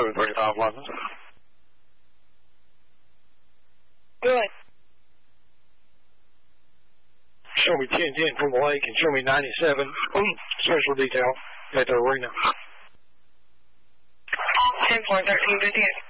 35 London. Good. Show me 1010 from the lake and show me 97 special detail at the arena. 10-4, 13, good deal.